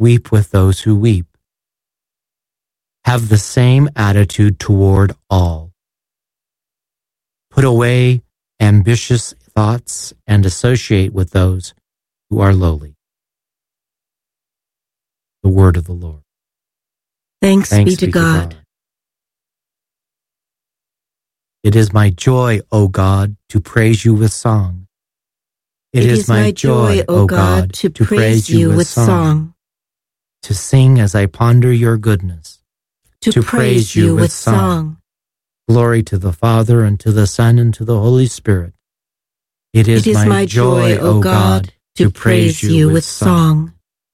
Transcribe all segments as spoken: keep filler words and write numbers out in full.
weep with those who weep. Have the same attitude toward all. Put away ambitious thoughts and associate with those who are lowly. The word of the Lord. Thanks, Thanks be to, be God. to God. It is my joy, O God, to praise you with song. It, it is, is my joy, O God, to, to praise you with song. song. To sing as I ponder your goodness. To, to praise, praise you with song. song. Glory to the Father, and to the Son, and to the Holy Spirit. It is, it is my, my joy, O God, to praise you with song.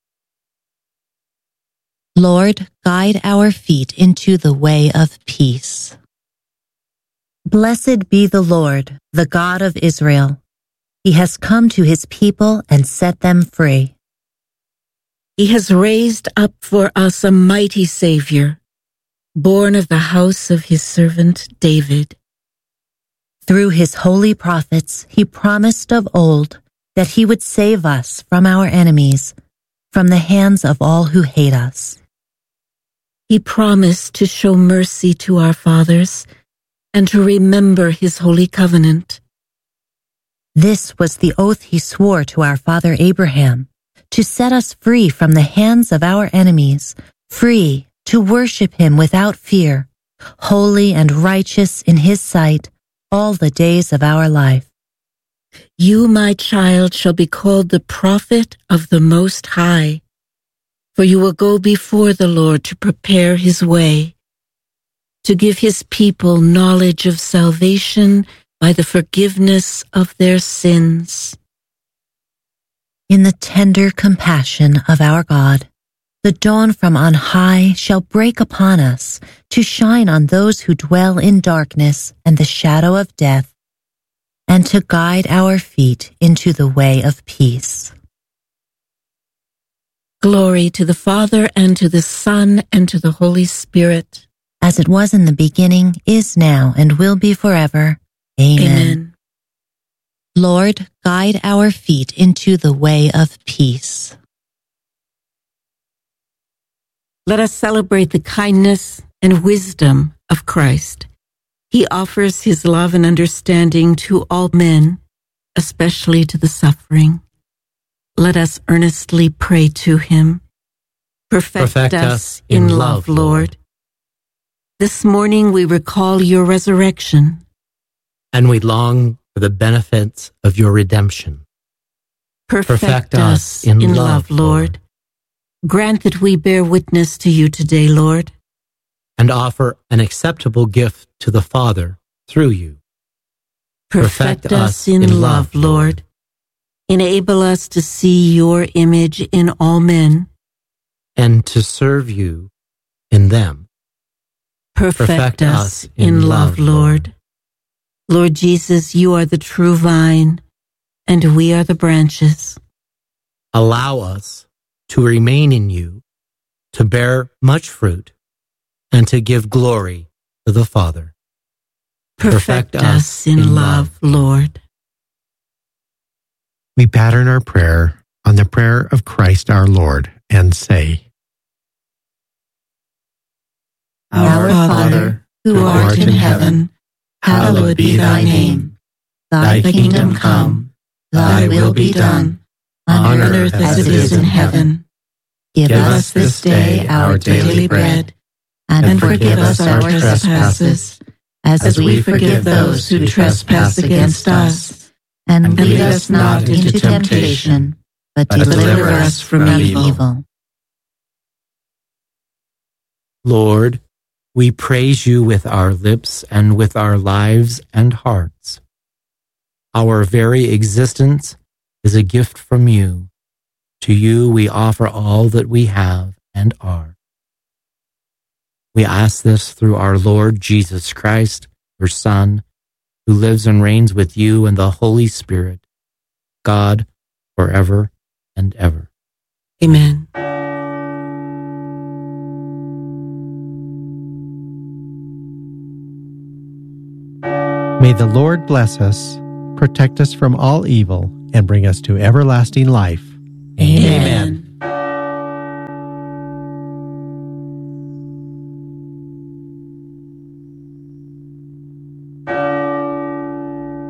Lord, guide our feet into the way of peace. Blessed be the Lord, the God of Israel. He has come to his people and set them free. He has raised up for us a mighty Savior, born of the house of his servant David. Through his holy prophets, he promised of old that he would save us from our enemies, from the hands of all who hate us. He promised to show mercy to our fathers and to remember his holy covenant. This was the oath he swore to our father Abraham, to set us free from the hands of our enemies, free to worship him without fear, holy and righteous in his sight all the days of our life. You, my child, shall be called the prophet of the Most High, for you will go before the Lord to prepare his way, to give his people knowledge of salvation by the forgiveness of their sins. In the tender compassion of our God, the dawn from on high shall break upon us to shine on those who dwell in darkness and the shadow of death, and to guide our feet into the way of peace. Glory to the Father, and to the Son, and to the Holy Spirit. As it was in the beginning, is now, and will be forever. Amen. Amen. Lord, guide our feet into the way of peace. Let us celebrate the kindness and wisdom of Christ. He offers his love and understanding to all men, especially to the suffering. Let us earnestly pray to him. Perfect, Perfect us in love, Lord. Lord. This morning we recall your resurrection. And we long for the benefits of your redemption. Perfect, Perfect us in, in love, Lord. Lord. Grant that we bear witness to you today, Lord. And offer an acceptable gift to the Father through you. Perfect, Perfect us in, in love, Lord. Enable us to see your image in all men. And to serve you in them. Perfect, Perfect us in, in love, Lord. Lord. Lord Jesus, you are the true vine, and we are the branches. Allow us to remain in you, to bear much fruit, and to give glory to the Father. Perfect, Perfect us in, in love, Lord. We pattern our prayer on the prayer of Christ our Lord and say, Our Father, who art in heaven, hallowed be thy name. Thy kingdom come, thy will be done, on earth as it is in heaven. Give us this day our daily bread, and forgive us our trespasses, as we forgive those who trespass against us. And lead us not into temptation, but deliver us from evil. Lord, we praise you with our lips and with our lives and hearts. Our very existence is a gift from you. To you we offer all that we have and are. We ask this through our Lord Jesus Christ, your Son, who lives and reigns with you and the Holy Spirit, God, forever and ever. Amen. May the Lord bless us, protect us from all evil, and bring us to everlasting life. Amen. Amen.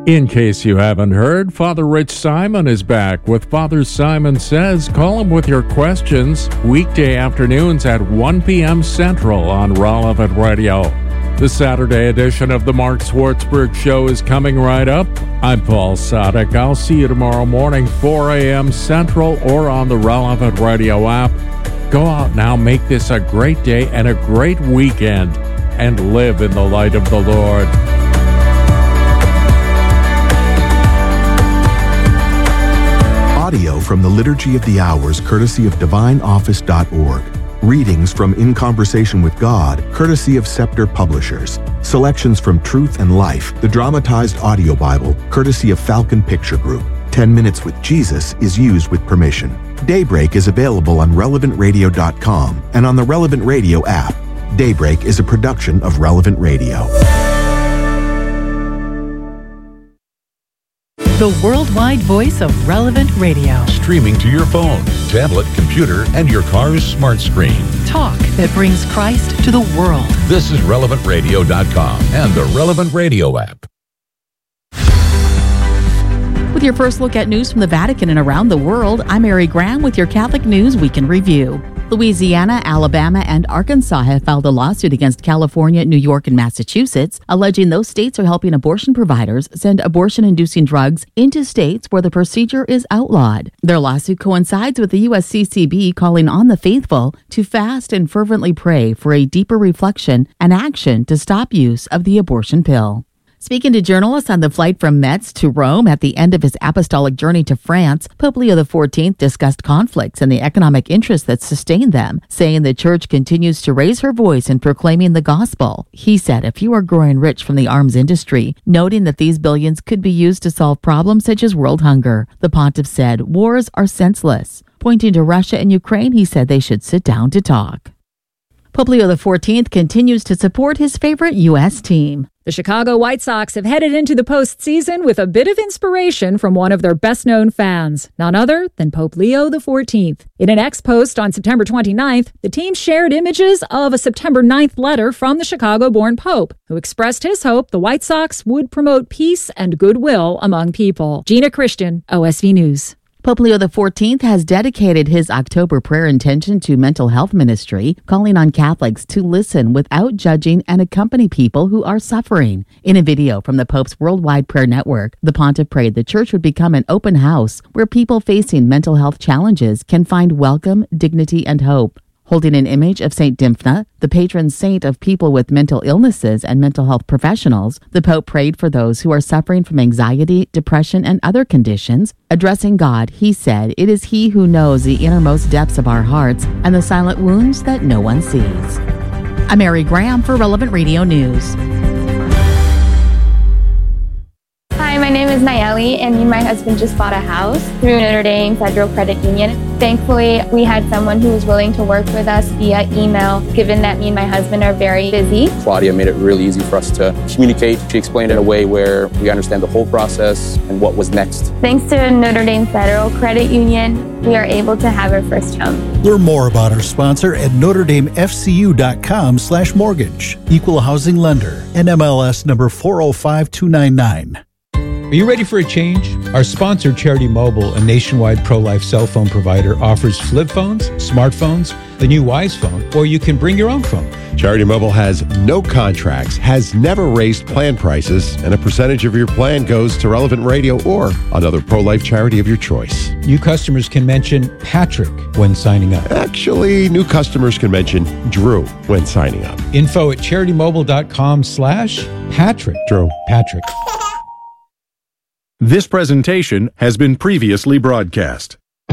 In case you haven't heard, Father Rich Simon is back with Father Simon Says. Call him with your questions weekday afternoons at one p.m. Central on Relevant Radio. The Saturday edition of the Mark Swartzberg Show is coming right up. I'm Paul Sadek. I'll see you tomorrow morning, four a.m. Central, or on the Relevant Radio app. Go out now, make this a great day and a great weekend, and live in the light of the Lord. Audio from the Liturgy of the Hours, courtesy of divine office dot org. Readings from In Conversation with God, courtesy of Scepter Publishers. Selections from Truth and Life, the dramatized audio Bible, courtesy of Falcon Picture Group. Ten Minutes with Jesus is used with permission. Daybreak is available on relevant radio dot com and on the Relevant Radio app. Daybreak is a production of Relevant Radio. The worldwide voice of Relevant Radio. Streaming to your phone, tablet, computer, and your car's smart screen. Talk that brings Christ to the world. This is relevant radio dot com and the Relevant Radio app. With your first look at news from the Vatican and around the world, I'm Mary Graham with your Catholic News Week in Review. Louisiana, Alabama, and Arkansas have filed a lawsuit against California, New York, and Massachusetts, alleging those states are helping abortion providers send abortion-inducing drugs into states where the procedure is outlawed. Their lawsuit coincides with the U S C C B calling on the faithful to fast and fervently pray for a deeper reflection and action to stop use of the abortion pill. Speaking to journalists on the flight from Metz to Rome at the end of his apostolic journey to France, Pope Leo the fourteenth discussed conflicts and the economic interests that sustain them, saying the Church continues to raise her voice in proclaiming the gospel. He said a few are growing rich from the arms industry, noting that these billions could be used to solve problems such as world hunger. The pontiff said wars are senseless. Pointing to Russia and Ukraine, he said they should sit down to talk. Pope Leo the fourteenth continues to support his favorite U S team. The Chicago White Sox have headed into the postseason with a bit of inspiration from one of their best-known fans, none other than Pope Leo the fourteenth. In an ex-post on September twenty-ninth, the team shared images of a September ninth letter from the Chicago-born Pope, who expressed his hope the White Sox would promote peace and goodwill among people. Gina Christian, O S V News. Pope Leo the fourteenth has dedicated his October prayer intention to mental health ministry, calling on Catholics to listen without judging and accompany people who are suffering. In a video from the Pope's Worldwide Prayer Network, the pontiff prayed the Church would become an open house where people facing mental health challenges can find welcome, dignity, and hope. Holding an image of Saint Dymphna, the patron saint of people with mental illnesses and mental health professionals, the Pope prayed for those who are suffering from anxiety, depression, and other conditions. Addressing God, he said, "It is He who knows the innermost depths of our hearts and the silent wounds that no one sees." I'm Mary Graham for Relevant Radio News. Hi, my name is Nayeli, and me and my husband just bought a house through Notre Dame Federal Credit Union. Thankfully, we had someone who was willing to work with us via email, given that me and my husband are very busy. Claudia made it really easy for us to communicate. She explained it in a way where we understand the whole process and what was next. Thanks to Notre Dame Federal Credit Union, we are able to have our first home. Learn more about our sponsor at notre dame f c u dot com slash mortgage. Equal housing lender. N M L S number four oh five two nine nine. Are you ready for a change? Our sponsor, Charity Mobile, a nationwide pro-life cell phone provider, offers flip phones, smartphones, the new Wise phone, or you can bring your own phone. Charity Mobile has no contracts, has never raised plan prices, and a percentage of your plan goes to Relevant Radio or another pro-life charity of your choice. New customers can mention Patrick when signing up. Actually, new customers can mention Drew when signing up. Info at charity mobile dot com slash Patrick. Drew. Patrick. This presentation has been previously broadcast.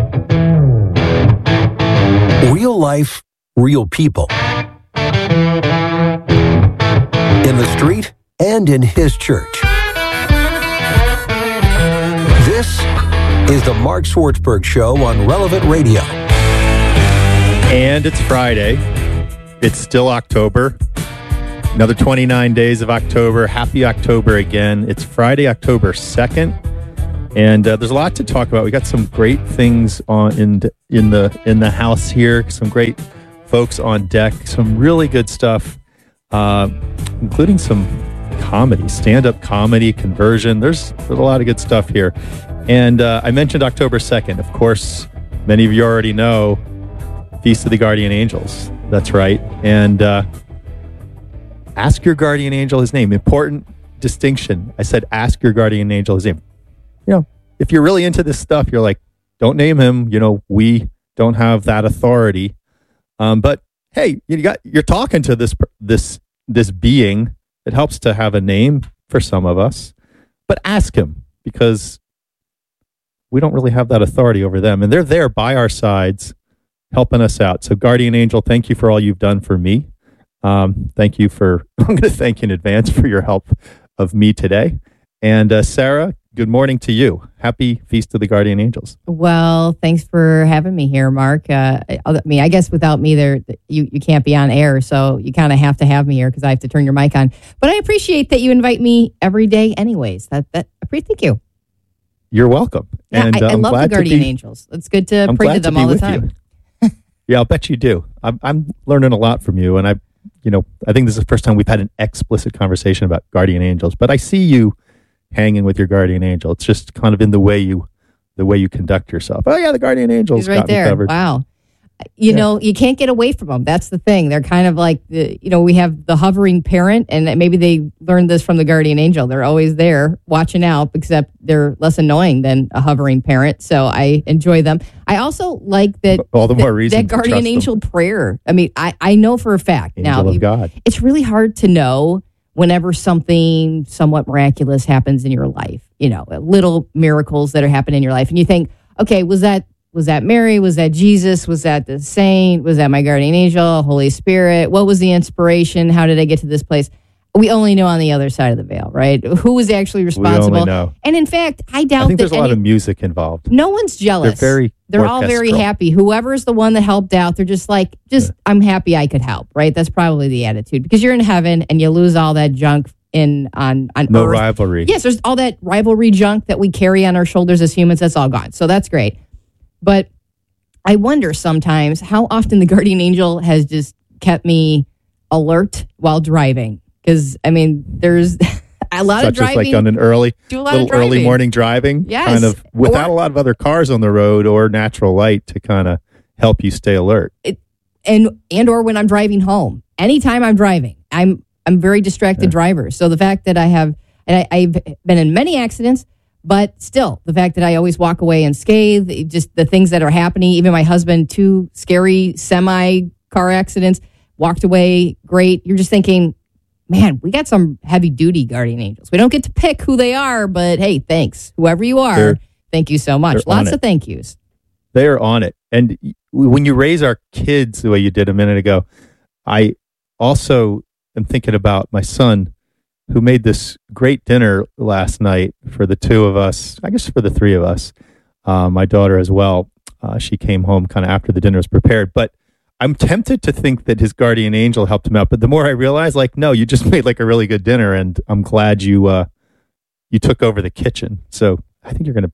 Real life, real people. In the street and in his church. This is the Mark Swartzberg Show on Relevant Radio. And it's Friday. It's still October. Another twenty-nine days of October. Happy October again. It's Friday, October second. And uh, there's a lot to talk about. We got some great things on in, in the in the house here. Some great folks on deck. Some really good stuff, uh, including some comedy, stand-up comedy, conversion. There's, there's a lot of good stuff here. And uh, I mentioned October second. Of course, many of you already know Feast of the Guardian Angels. That's right. And uh, ask your guardian angel his name. Important distinction. I said ask your guardian angel his name. You know, if you're really into this stuff, you're like, don't name him. You know, we don't have that authority. Um, but hey, you got you're talking to this this this being. It helps to have a name for some of us, but ask him, because we don't really have that authority over them, and they're there by our sides, helping us out. So, guardian angel, thank you for all you've done for me. Um, thank you for. I'm going to thank you in advance for your help of me today. And uh, Sarah, good morning to you. Happy Feast of the Guardian Angels. Well, thanks for having me here, Mark. Uh, I mean, I guess without me there, you, you can't be on air, so you kind of have to have me here because I have to turn your mic on. But I appreciate that you invite me every day anyways. That that I appreciate, thank you. You're welcome. Yeah, and I, I I'm love glad the Guardian to be, Angels. It's good to I'm pray to glad them be all the with time. you. Yeah, I'll bet you do. I'm, I'm learning a lot from you, and I, you know, I think this is the first time we've had an explicit conversation about guardian angels. But I see you hanging with your guardian angel. It's just kind of in the way you, the way you conduct yourself. Oh yeah, the guardian angels He's right got me there. covered. Wow. You Yeah. know, you can't get away from them. That's the thing. They're kind of like, the, you know, we have the hovering parent, and maybe they learned this from the guardian angel. They're always there watching out, except they're less annoying than a hovering parent. So I enjoy them. I also like that. All the more that, reason that to guardian trust them. angel prayer. I mean, I, I know for a fact Angel now. of you- God. It's really hard to know whenever something somewhat miraculous happens in your life. You know, little miracles that are happening in your life, and you think, okay, was that Was that Mary? Was that Jesus? Was that the saint? Was that my guardian angel, Holy Spirit? What was the inspiration? How did I get to this place? We only know on the other side of the veil, right? Who was actually responsible? We only know. And in fact, I doubt I think that there's a any, lot of music involved. no one's jealous. They're very They're all very orchestral. happy. Whoever's the one that helped out, they're just like, just I'm happy I could help, right? That's probably the attitude, because you're in heaven and you lose all that junk in on on No earth. rivalry. Yes, there's all that rivalry junk that we carry on our shoulders as humans. That's all gone. So that's great. But I wonder sometimes how often the guardian angel has just kept me alert while driving. Because, I mean, there's a lot Such of driving. as like on an early, do a lot little of driving. early morning driving, Yes. kind of without Or- a lot of other cars on the road or natural light to kind of help you stay alert. It, and and or when I'm driving home. Anytime I'm driving, I'm I'm very distracted driver. So the fact that I have, and I, I've been in many accidents, but still, the fact that I always walk away unscathed, just the things that are happening. Even my husband, two scary semi car accidents, walked away great. You're just thinking, man, we got some heavy duty guardian angels. We don't get to pick who they are, but hey, thanks. Whoever you are, They're- thank you so much. they're on Lots it. of thank yous. They're on it. And y- when you raise our kids the way you did a minute ago, I also am thinking about my son, who made this great dinner last night for the two of us, I guess for the three of us, uh, my daughter as well. Uh, she came home kind of after the dinner was prepared. But I'm tempted to think that his guardian angel helped him out. But the more I realize, like, no, you just made like a really good dinner, and I'm glad you uh, you took over the kitchen. So I think you're going to,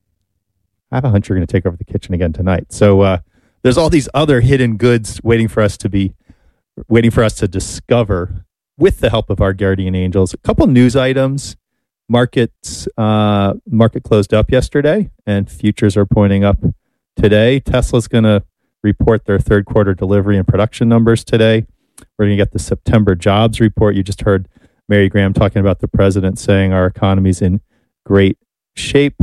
I have a hunch you're going to take over the kitchen again tonight. So uh, there's all these other hidden goods waiting for us to be, waiting for us to discover with the help of our guardian angels. A couple news items. Markets, uh, market closed up yesterday, and futures are pointing up today. Tesla's going to report their third quarter delivery and production numbers today. We're going to get the September jobs report. You just heard Mary Graham talking about the president saying our economy's in great shape.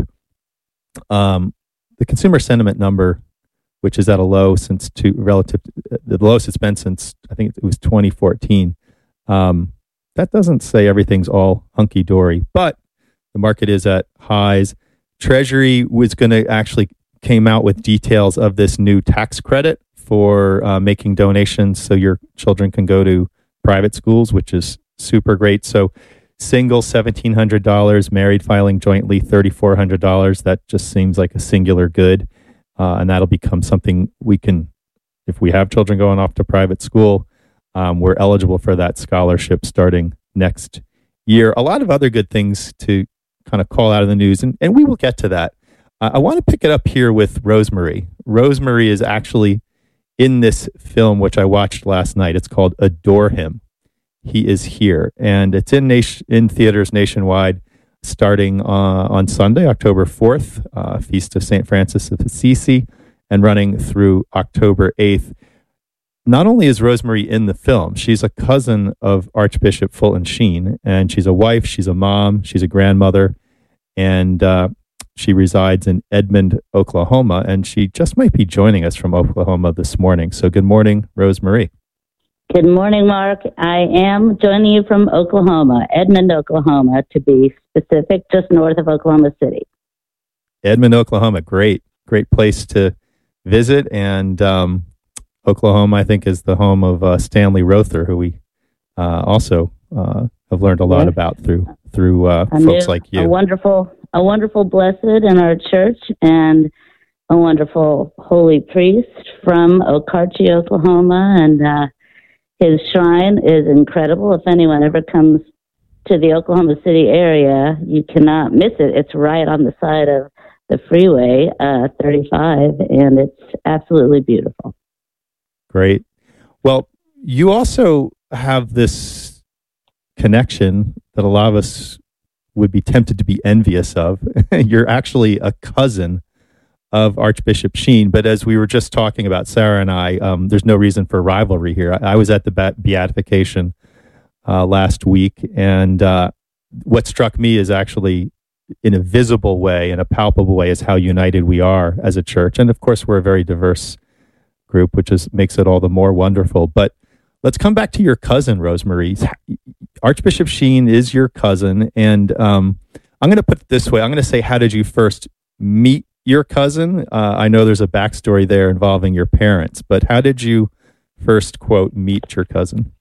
Um, the consumer sentiment number, which is at a low since two, relative, the lowest it's been since, I think it was twenty fourteen. Um, that doesn't say everything's all hunky dory, but the market is at highs. Treasury was going to actually came out with details of this new tax credit for uh, making donations so your children can go to private schools, which is super great. So single seventeen hundred dollars, married filing jointly thirty-four hundred dollars. That just seems like a singular good. Uh, and that'll become something we can, if we have children going off to private school, um, we're eligible for that scholarship starting next year. A lot of other good things to kind of call out of the news, and, and we will get to that. Uh, I want to pick it up here with Rosemary. Rosemary is actually in this film, which I watched last night. It's called Adore Him. He Is Here. And it's in nation, in theaters nationwide starting uh, on Sunday, October fourth, uh, Feast of Saint Francis of Assisi, and running through October eighth. Not only is Rosemary in the film, she's a cousin of Archbishop Fulton Sheen, and she's a wife, she's a mom, she's a grandmother, and uh, she resides in Edmond, Oklahoma, and she just might be joining us from Oklahoma this morning. So good morning, Rosemary. Good morning, Mark. I am joining you from Oklahoma, Edmond, Oklahoma, to be specific, just north of Oklahoma City. Edmond, Oklahoma, great, great place to visit, and um, Oklahoma, I think, is the home of uh, Stanley Rother, who we uh, also uh, have learned a lot yes. about through through uh, folks new, like you. A wonderful, a wonderful blessed in our church, and a wonderful holy priest from Okarche, Oklahoma, and uh, his shrine is incredible. If anyone ever comes to the Oklahoma City area, you cannot miss it. It's right on the side of the freeway, uh, thirty-five, and it's absolutely beautiful. Great. Well, you also have this connection that a lot of us would be tempted to be envious of. You're actually a cousin of Archbishop Sheen, but as we were just talking about, Sarah and I, um, there's no reason for rivalry here. I, I was at the beatification uh, last week, and uh, what struck me is actually in a visible way, in a palpable way, is how united we are as a church. And of course, we're a very diverse group, which is makes it all the more wonderful. But let's come back to your cousin, Rosemary. Archbishop Sheen is your cousin, and um, I'm going to put it this way. I'm going to say, how did you first meet your cousin? Uh, I know there's a backstory there involving your parents, but how did you first, quote, meet your cousin?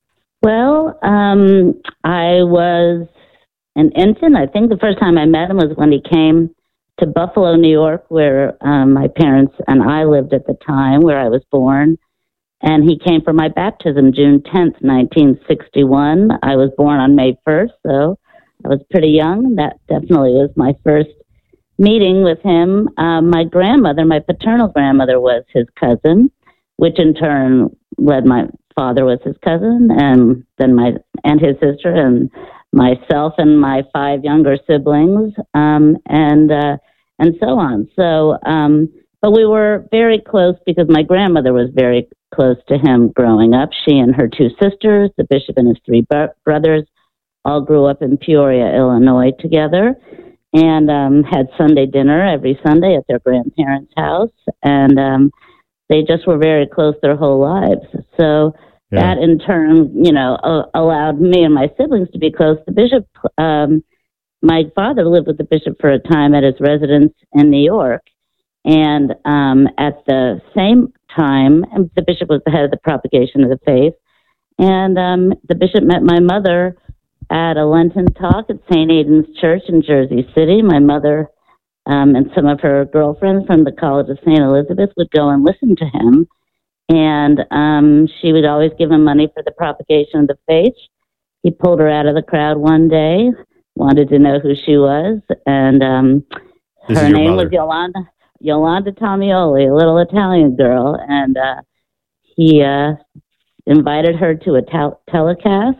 Well, um, I was an infant. I think the first time I met him was when he came to Buffalo, New York, where um, my parents and I lived at the time, where I was born. And he came for my baptism, June tenth, nineteen sixty-one. I was born on May first, so I was pretty young. That definitely was my first meeting with him. Um, my grandmother, my paternal grandmother, was his cousin, which in turn led my father was his cousin, and then my and his sister, and myself and my five younger siblings, um, and uh, and so on. So, um, but we were very close because my grandmother was very close to him growing up. She and her two sisters, the bishop and his three bro- brothers, all grew up in Peoria, Illinois together, and um, had Sunday dinner every Sunday at their grandparents' house, and um, they just were very close their whole lives. So yeah. That in turn, you know, uh, allowed me and my siblings to be close. The bishop, um, my father lived with the bishop for a time at his residence in New York, and um, at the same time, the bishop was the head of the propagation of the faith, and um, the bishop met my mother at a Lenten talk at Saint Aidan's Church in Jersey City. My mother um, and some of her girlfriends from the College of Saint Elizabeth would go and listen to him, and um, she would always give him money for the propagation of the faith. He pulled her out of the crowd one day, wanted to know who she was, and um, her name mother. was Yolanda Yolanda Tomioli, a little Italian girl, and uh, he uh, invited her to a tel- telecast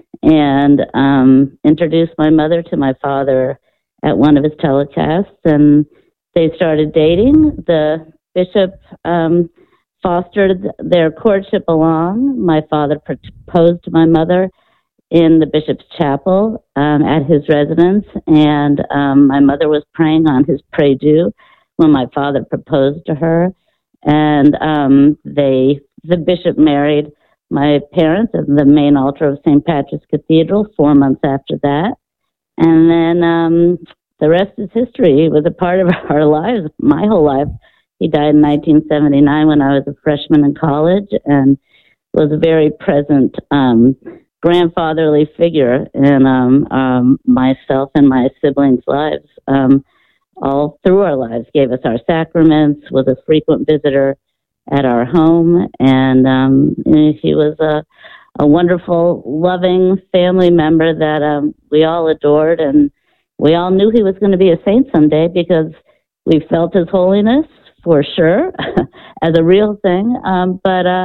and um, introduced my mother to my father at one of his telecasts, and they started dating. The bishop um, fostered their courtship along. My father proposed to my mother in the bishop's chapel um, at his residence, and um, my mother was praying on his prie-dieu when my father proposed to her, and um, they the bishop married my parents at the main altar of Saint Patrick's Cathedral four months after that. And then um, the rest is history. He was a part of our lives, my whole life. He died in nineteen seventy-nine when I was a freshman in college, and was a very present um, grandfatherly figure in um, um, myself and my siblings' lives. Um, all through our lives, gave us our sacraments, was a frequent visitor at our home, and um, he was a, a wonderful, loving family member that um, we all adored, and we all knew he was going to be a saint someday because we felt his holiness for sure as a real thing. Um, but uh,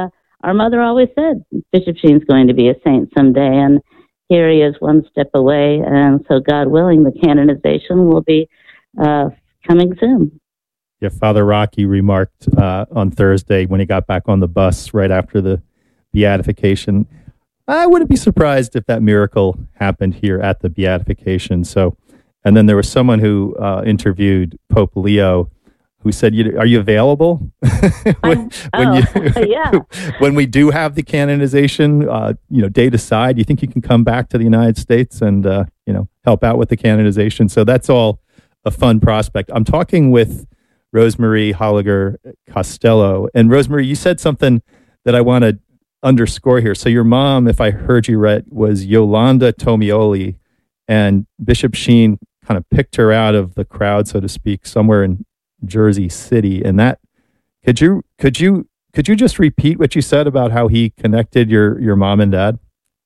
our mother always said Bishop Sheen's going to be a saint someday, and here he is one step away. And so, God willing, the canonization will be uh, coming soon. Yeah, Father Rocky remarked uh, on Thursday when he got back on the bus right after the beatification, I wouldn't be surprised if that miracle happened here at the beatification. So, and then there was someone who uh, interviewed Pope Leo who said, you, are you available? when, when, oh, you, yeah. when we do have the canonization, uh, you know, date aside, you think you can come back to the United States and, uh, you know, help out with the canonization? So that's all a fun prospect. I'm talking with Rosemary Holliger Costello. And Rosemary, you said something that I want to underscore here. So your mom, if I heard you right, was Yolanda Tomioli, and Bishop Sheen kind of picked her out of the crowd, so to speak, somewhere in Jersey City. And that, could you could you could you just repeat what you said about how he connected your your mom and dad?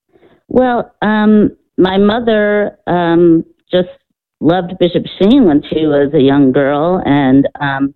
Well, um, my mother um, just loved Bishop Sheen when she was a young girl, and um,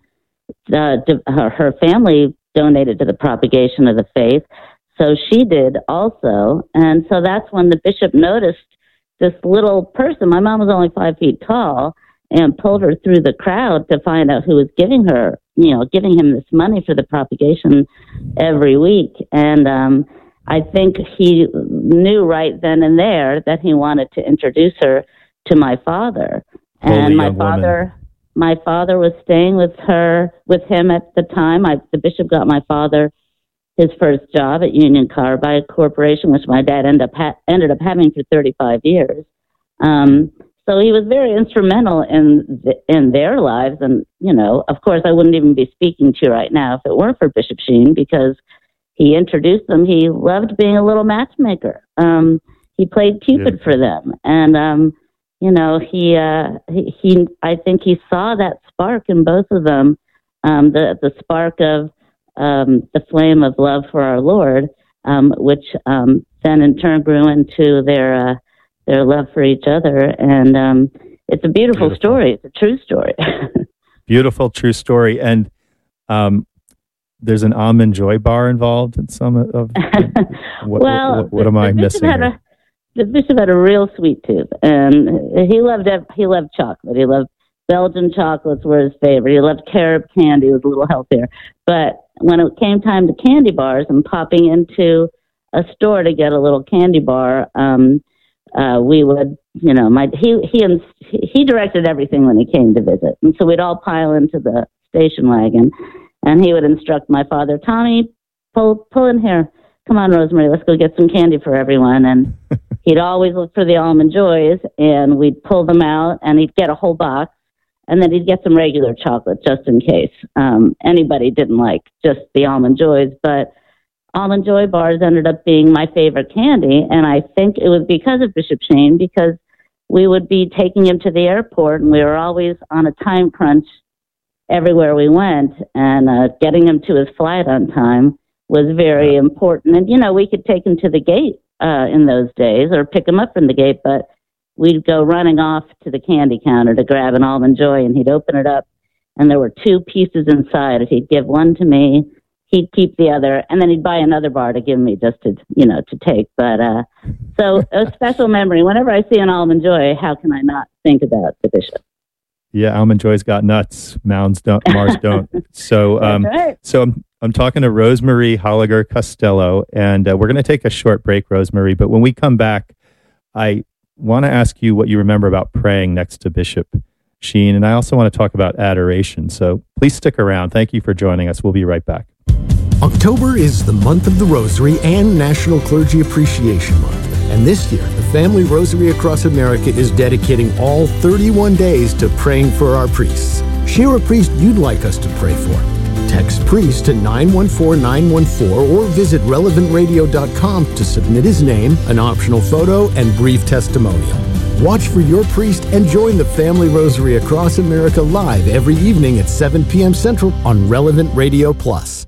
the, her, her family donated to the propagation of the faith. So she did also. And so that's when the bishop noticed this little person. My mom was only five feet tall, and pulled her through the crowd to find out who was giving her, you know, giving him this money for the propagation every week. And um, I think he knew right then and there that he wanted to introduce her to my father. Holy and my young father, my father was staying with her, with him at the time. I, the bishop got my father his first job at Union Carbide Corporation, which my dad ended up ha- ended up having for thirty-five years. Um, so he was very instrumental in the, in their lives. And, you know, of course, I wouldn't even be speaking to you right now if it weren't for Bishop Sheen, because he introduced them. He loved being a little matchmaker. Um, he played Cupid yeah. for them. And, um, you know, he, uh, he, he, I think he saw that spark in both of them, um, the, the spark of um, the flame of love for our Lord, um, which um, then in turn grew into their uh, their love for each other. And um, it's a beautiful, beautiful story. It's a true story. Beautiful, true story. And um, there's an Almond Joy bar involved in some of what, well, what, what am I missing had here? A, the bishop had a real sweet tooth, and he loved he loved chocolate. He loved Belgian chocolates were his favorite. He loved carob candy. It was a little healthier. But when it came time to candy bars and popping into a store to get a little candy bar, um, uh, we would, you know, my he he he directed everything when he came to visit, and so we'd all pile into the station wagon, and he would instruct my father, Tommy, pull pull in here. Come on, Rosemary, let's go get some candy for everyone. And he'd always look for the Almond Joys, and we'd pull them out, and he'd get a whole box, and then he'd get some regular chocolate just in case um, anybody didn't like just the Almond Joys. But Almond Joy bars ended up being my favorite candy, and I think it was because of Bishop Sheen, because we would be taking him to the airport, and we were always on a time crunch everywhere we went, and uh, getting him to his flight on time was very important. And, you know, we could take him to the gate uh, in those days or pick him up from the gate, but we'd go running off to the candy counter to grab an Almond Joy, and he'd open it up, and there were two pieces inside. He'd give one to me, he'd keep the other, and then he'd buy another bar to give me just to, you know, to take. But uh, so a special memory. Whenever I see an Almond Joy, how can I not think about the bishop? Yeah, Almond Joy's got nuts. Mounds don't. Mars don't. So, um, right. so I'm I'm talking to Rosemary Holliger Costello, and uh, we're going to take a short break, Rosemary. But when we come back, I want to ask you what you remember about praying next to Bishop Sheen, and I also want to talk about adoration. So please stick around. Thank you for joining us. We'll be right back. October is the month of the Rosary and National Clergy Appreciation Month. And this year, the Family Rosary Across America is dedicating all thirty-one days to praying for our priests. Share a priest you'd like us to pray for. Text priest to nine one four nine one four or visit relevant radio dot com to submit his name, an optional photo, and brief testimonial. Watch for your priest and join the Family Rosary Across America live every evening at seven p.m. Central on Relevant Radio Plus.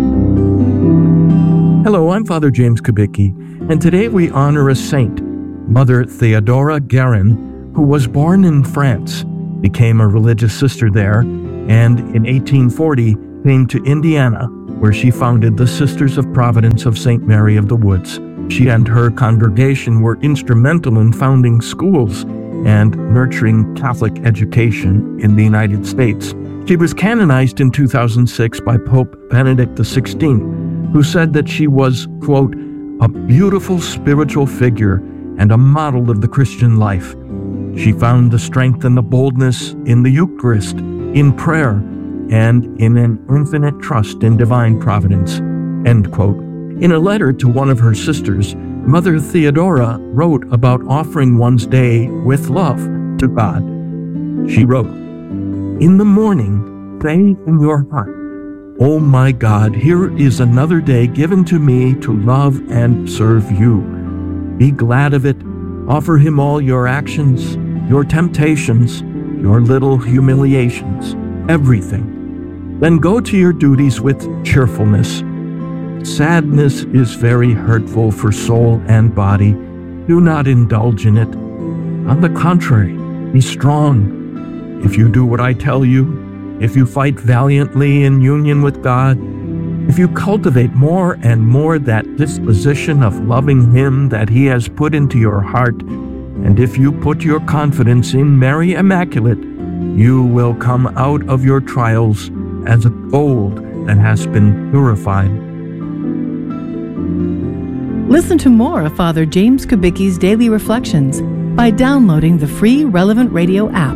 Hello, I'm Father James Kubicki, and today we honor a saint, Mother Theodora Guerin, who was born in France, became a religious sister there, and in eighteen forty came to Indiana, where she founded the Sisters of Providence of Saint Mary of the Woods. She and her congregation were instrumental in founding schools and nurturing Catholic education in the United States. She was canonized in two thousand six by Pope Benedict the sixteenth, who said that she was, quote, a beautiful spiritual figure and a model of the Christian life. She found the strength and the boldness in the Eucharist, in prayer, and in an infinite trust in divine providence, end quote. In a letter to one of her sisters, Mother Theodora wrote about offering one's day with love to God. She wrote, in the morning, say in your heart, oh my God, here is another day given to me to love and serve you. Be glad of it. Offer him all your actions, your temptations, your little humiliations, everything. Then go to your duties with cheerfulness. Sadness is very hurtful for soul and body. Do not indulge in it. On the contrary, be strong. If you do what I tell you, if you fight valiantly in union with God, if you cultivate more and more that disposition of loving Him that He has put into your heart, and if you put your confidence in Mary Immaculate, you will come out of your trials as a gold that has been purified. Listen to more of Father James Kubicki's Daily Reflections by downloading the free Relevant Radio app.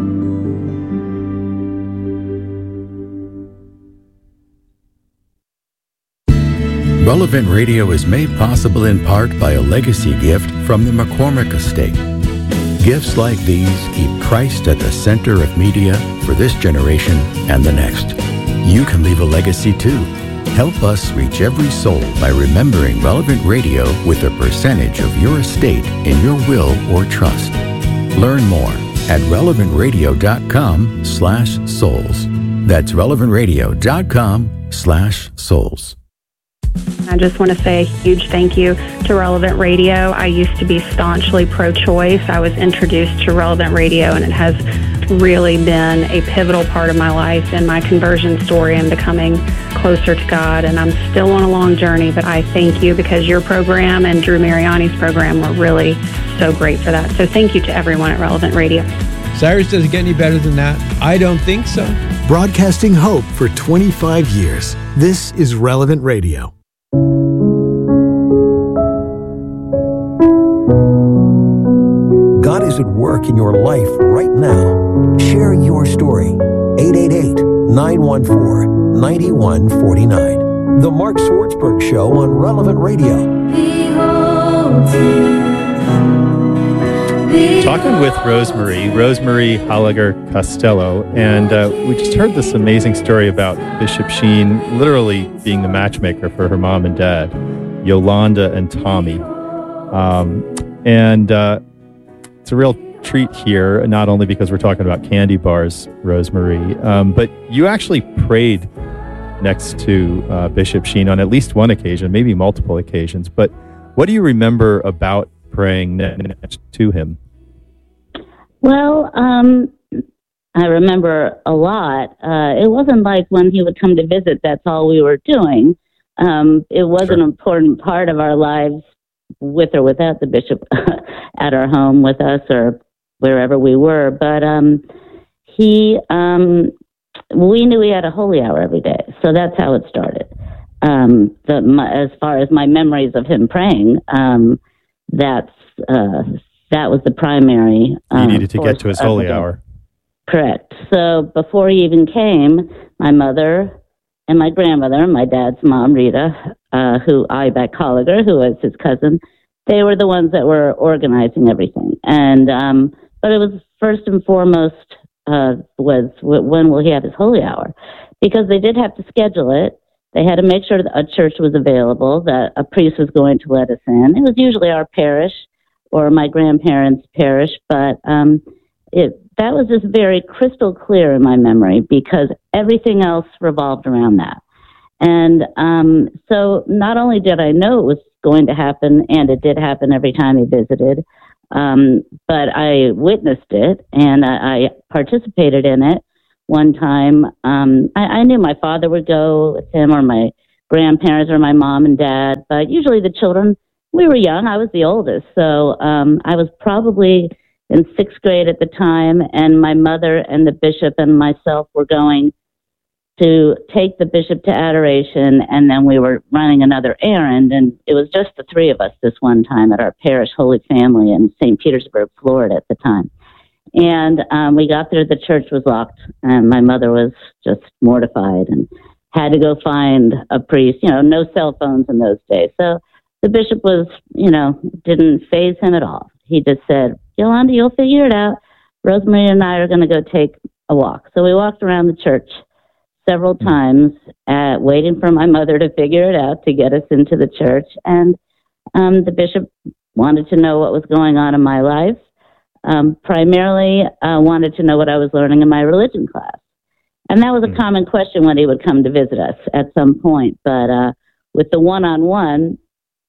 Relevant Radio is made possible in part by a legacy gift from the McCormick Estate. Gifts like these keep Christ at the center of media for this generation and the next. You can leave a legacy too. Help us reach every soul by remembering Relevant Radio with a percentage of your estate in your will or trust. Learn more at relevant radio dot com slash souls. That's relevant radio dot com slash souls. I just want to say a huge thank you to Relevant Radio. I used to be staunchly pro-choice. I was introduced to Relevant Radio, and it has really been a pivotal part of my life and my conversion story and becoming closer to God. And I'm still on a long journey, but I thank you because your program and Drew Mariani's program were really so great for that. So thank you to everyone at Relevant Radio. Cyrus, does it get any better than that? I don't think so. Broadcasting hope for twenty-five years. This is Relevant Radio. God is at work in your life right now. Share your story. eight eight eight, nine one four, nine one four nine. The Mark Swartzberg Show on Relevant Radio. Talking with Rosemary, Rosemary Halliger Costello, and uh, we just heard this amazing story about Bishop Sheen literally being the matchmaker for her mom and dad, Yolanda and Tommy. Um, and uh, it's a real treat here, not only because we're talking about candy bars, Rosemary, um, but you actually prayed next to uh, Bishop Sheen on at least one occasion, maybe multiple occasions. But what do you remember about praying next to him? Well, um, I remember a lot. Uh, it wasn't like when he would come to visit, that's all we were doing. Um, it was sure. An important part of our lives, with or without the bishop at our home with us or wherever we were. But um, he, um, we knew he had a holy hour every day. So that's how it started. Um, the, my, as far as my memories of him praying, um, that's, uh, that was the primary. Uh, he needed to get to his holy hour. Correct. So before he even came, my mother and my grandmother, my dad's mom, Rita, uh, who Ibeck Holliger, who was his cousin, they were the ones that were organizing everything. And um, but it was first and foremost uh, was when will he have his holy hour, because they did have to schedule it. They had to make sure that a church was available, that a priest was going to let us in. It was usually our parish or my grandparents' parish, but um, it that was just very crystal clear in my memory because everything else revolved around that. And um, so not only did I know it was going to happen, and it did happen every time he visited, um, but I witnessed it and I, I participated in it one time. Um, I, I knew my father would go with him, or my grandparents, or my mom and dad, but usually the children, we were young. I was the oldest, so um, I was probably in sixth grade at the time, and my mother and the bishop and myself were going to take the bishop to adoration, and then we were running another errand, and it was just the three of us this one time at our parish Holy Family in Saint Petersburg, Florida at the time. And um, we got there, the church was locked, and my mother was just mortified and had to go find a priest. You know, no cell phones in those days. So the bishop was, you know, didn't faze him at all. He just said, Yolanda, you'll figure it out. Rosemary and I are going to go take a walk. So we walked around the church several times, uh, waiting for my mother to figure it out to get us into the church. And um, the bishop wanted to know what was going on in my life. Um, primarily uh, wanted to know what I was learning in my religion class. And that was a common question when he would come to visit us at some point. But uh, with the one-on-one,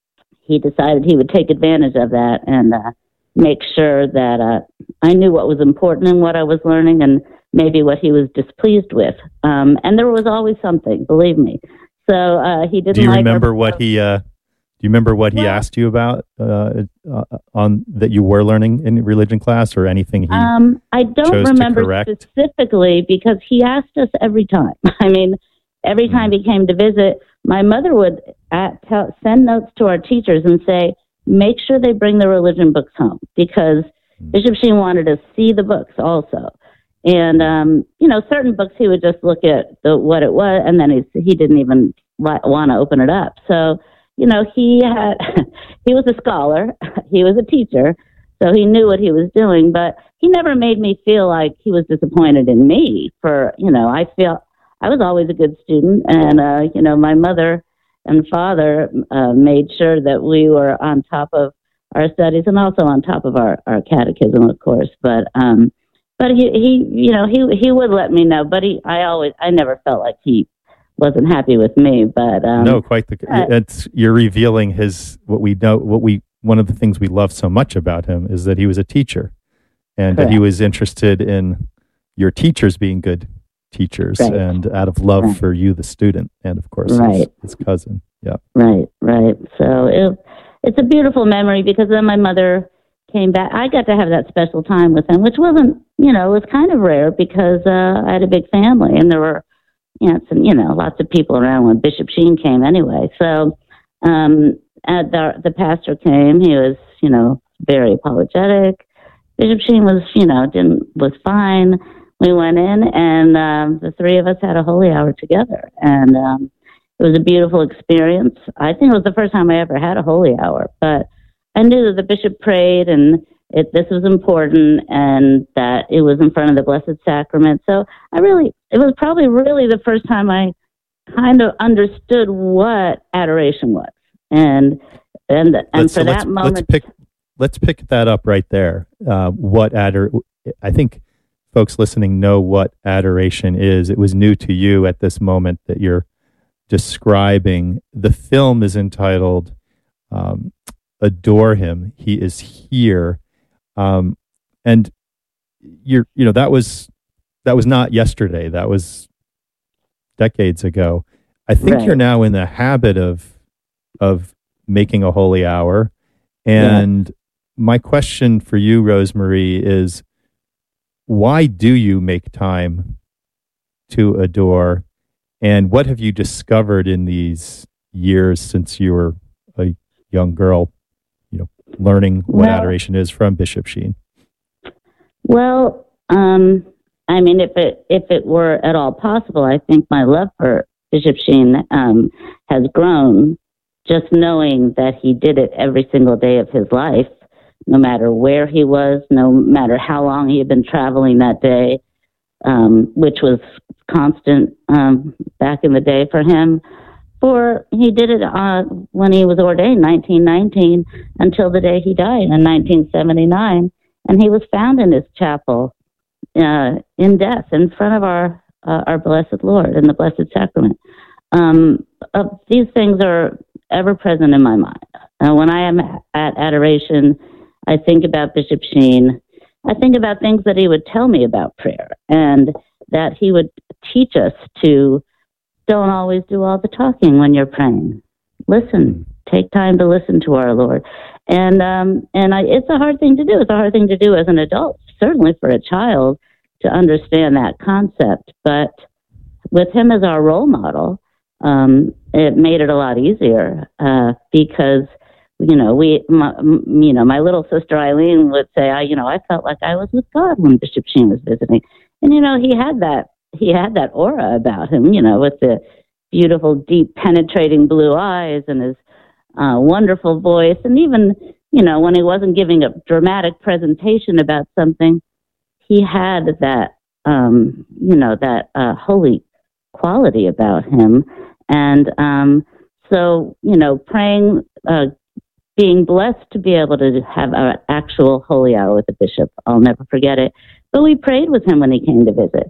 he decided he would take advantage of that and uh, make sure that uh, I knew what was important in what I was learning and maybe what he was displeased with. Um, and there was always something, believe me. So uh, he didn't. Do you like remember our- what he? Uh, do you remember what he Well- asked you about uh, uh, on that you were learning in religion class, or anything he? Um, I don't chose to remember correct? specifically because he asked us every time. I mean, every time he came to visit, my mother would at, tell, send notes to our teachers and say, make sure they bring the religion books home, because Bishop Sheen wanted to see the books also. And, um, you know, certain books he would just look at the, what it was, and then he, he didn't even li- want to open it up. So, you know, he had, he was a scholar, he was a teacher, so he knew what he was doing, but he never made me feel like he was disappointed in me for, you know, I feel, I was always a good student, and, uh, you know, my mother and father uh, made sure that we were on top of our studies and also on top of our, our catechism, of course, but, um, but he, he, you know, he, he would let me know, but he, I always, I never felt like he wasn't happy with me, but, um, no, quite the. uh, It's you're revealing his what we know. What we one of the things we love so much about him is that he was a teacher, and that he Correct. was interested in your teachers being good teachers, Right. and out of love Right. for you, the student, and of course Right. his, his cousin. Yeah. Right, right. So it, it's a beautiful memory, because then my mother came back. I got to have that special time with him, which wasn't, you know, it was kind of rare because uh, I had a big family, and there were, you know, some, you know, lots of people around when Bishop Sheen came anyway. So um, at the, the pastor came. He was, you know, very apologetic. Bishop Sheen was, you know, didn't was fine. We went in, and um, the three of us had a holy hour together, and um, it was a beautiful experience. I think it was the first time I ever had a holy hour, but I knew that the bishop prayed, and it, this was important, and that it was in front of the Blessed Sacrament. So I really, it was probably really the first time I kind of understood what adoration was, and and and Let's, for so that let's, moment, let's pick let's pick that up right there. Uh, what ador? I think folks listening know what adoration is. It was new to you at this moment that you're describing. The film is entitled um, "Adore Him." He is here, um, and you're you know that was that was not yesterday. That was decades ago. I think Right. you're now in the habit of of making a holy hour, and my question for you, Rosemary, is why do you make time to adore, and what have you discovered in these years since you were a young girl, you know, learning what Well- adoration is from Bishop Sheen? Well, um, I mean, if it if it were at all possible, I think my love for Bishop Sheen um, has grown just knowing that he did it every single day of his life, no matter where he was, no matter how long he had been traveling that day, um, which was constant um, back in the day for him. For he did it uh, when he was ordained, nineteen nineteen, until the day he died in nineteen seventy-nine, and he was found in his chapel uh, in death in front of our uh, our blessed Lord in the Blessed Sacrament. Um, uh, these things are ever present in my mind. Uh, when I am at adoration, I think about Bishop Sheen. I think about things that he would tell me about prayer, and that he would teach us to don't always do all the talking when you're praying. Listen, take time to listen to our Lord. And um, and I, it's a hard thing to do. It's a hard thing to do as an adult, certainly for a child, to understand that concept. But with him as our role model, um, it made it a lot easier uh, because, you know, we, my, you know, my little sister Eileen would say, I, you know, I felt like I was with God when Bishop Sheen was visiting. And, you know, he had that, he had that aura about him, you know, with the beautiful, deep, penetrating blue eyes and his uh, wonderful voice. And even, you know, when he wasn't giving a dramatic presentation about something, he had that, um, you know, that uh, holy quality about him. And um, so, you know, praying, uh, being blessed to be able to have an actual holy hour with the bishop, I'll never forget it. But we prayed with him when he came to visit.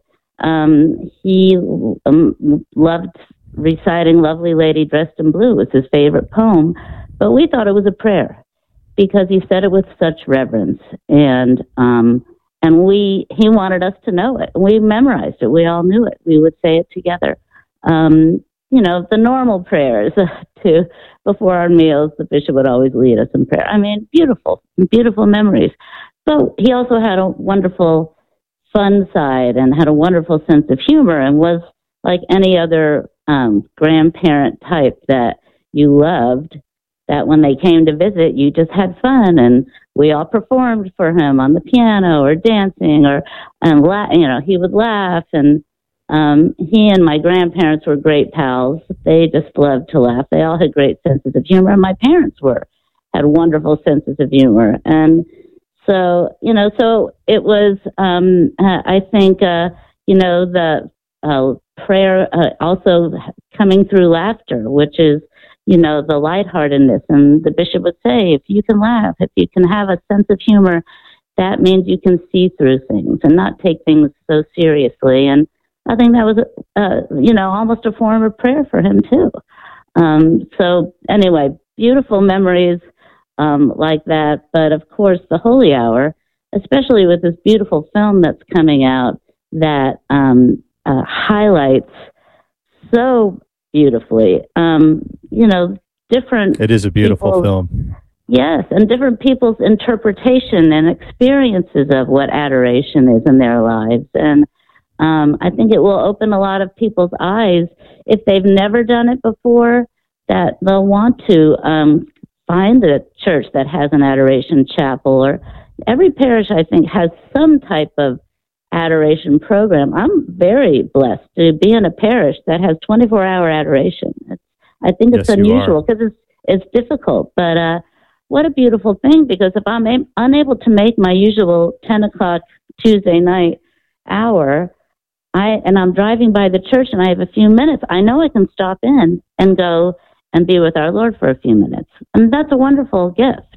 Um, he um, loved reciting Lovely Lady Dressed in Blue. It was his favorite poem. But we thought it was a prayer because he said it with such reverence. And um, and we he wanted us to know it. We memorized it. We all knew it. We would say it together. Um, you know, the normal prayers to before our meals, the bishop would always lead us in prayer. I mean, beautiful, beautiful memories. But he also had a wonderful fun side and had a wonderful sense of humor and was like any other um, grandparent type that you loved, that when they came to visit, you just had fun. And we all performed for him on the piano or dancing or, and la- you know, he would laugh. And um, he and my grandparents were great pals. They just loved to laugh. They all had great senses of humor. And my parents were, had wonderful senses of humor. And so, you know, so it was, um, uh, I think, uh, you know, the uh, prayer uh, also coming through laughter, which is, you know, the lightheartedness. And the bishop would say, if you can laugh, if you can have a sense of humor, that means you can see through things and not take things so seriously. And I think that was, uh, you know, almost a form of prayer for him, too. Um, so anyway, beautiful memories um, like that. But, of course, the Holy Hour, especially with this beautiful film that's coming out that um, uh, highlights so beautifully, um, you know, different... It is a beautiful people's, film. Yes, and different people's interpretation and experiences of what adoration is in their lives. And um, I think it will open a lot of people's eyes if they've never done it before, that they'll want to um, find a church that has an adoration chapel. Or every parish, I think, has some type of adoration program. I'm very blessed to be in a parish that has twenty-four hour adoration. It's, I think it's Yes, you unusual because it's it's difficult, but uh, what a beautiful thing, because if I'm a- unable to make my usual ten o'clock Tuesday night hour, I and I'm driving by the church and I have a few minutes, I know I can stop in and go and be with our Lord for a few minutes. And that's a wonderful gift.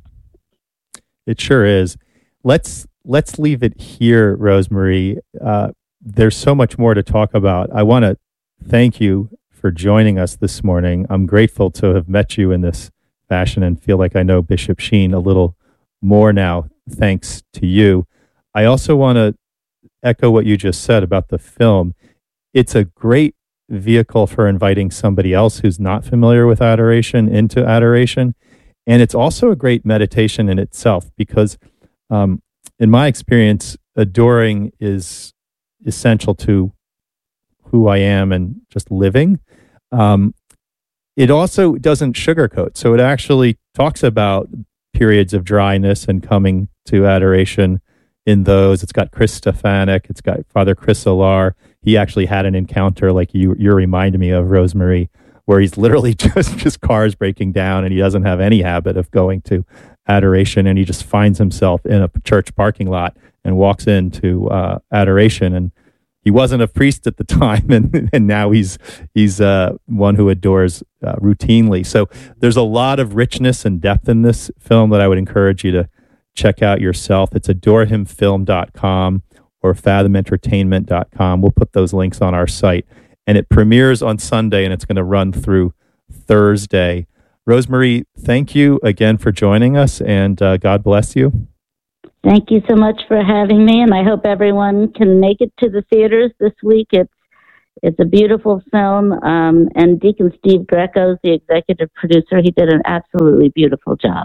It sure is. Let's let's leave it here, Rosemarie. Uh, there's so much more to talk about. I want to thank you for joining us this morning. I'm grateful to have met you in this fashion and feel like I know Bishop Sheen a little more now, thanks to you. I also want to echo what you just said about the film. It's a great vehicle for inviting somebody else who's not familiar with adoration into adoration. And it's also a great meditation in itself because um, in my experience, adoring is essential to who I am and just living. Um, it also doesn't sugarcoat. So it actually talks about periods of dryness and coming to adoration in those. It's got Chris Stefanik. It's got Father Chris Alar. He actually had an encounter like you, you're reminding me of, Rosemarie, where he's literally just, just cars breaking down and he doesn't have any habit of going to adoration, and he just finds himself in a church parking lot and walks into uh, adoration. And he wasn't a priest at the time, and, and now he's he's uh, one who adores uh, routinely. So there's a lot of richness and depth in this film that I would encourage you to check out yourself. It's adore him film dot com or fathom entertainment dot com. We'll put those links on our site. And it premieres on Sunday, and it's going to run through Thursday. Rosemarie, thank you again for joining us, and uh, God bless you. Thank you so much for having me, and I hope everyone can make it to the theaters this week. It's it's a beautiful film, um, and Deacon Steve Greco is the executive producer. He did an absolutely beautiful job.